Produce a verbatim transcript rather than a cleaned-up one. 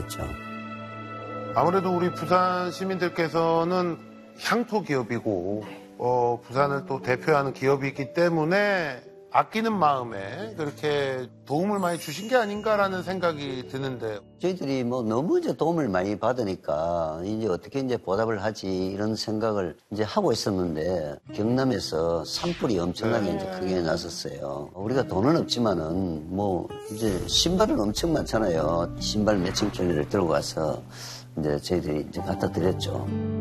있죠. 아무래도 우리 부산 시민들께서는 향토 기업이고 어, 부산을 또 대표하는 기업이기 때문에 아끼는 마음에 그렇게 도움을 많이 주신 게 아닌가라는 생각이 드는데 저희들이 뭐 너무 이제 도움을 많이 받으니까 이제 어떻게 이제 보답을 하지 이런 생각을 이제 하고 있었는데 경남에서 산불이 엄청나게 네. 이제 크게 났었어요. 우리가 돈은 없지만은 뭐 이제 신발은 엄청 많잖아요. 신발 몇천 켤레를 들고 가서 이제 저희들이 이제 갖다 드렸죠.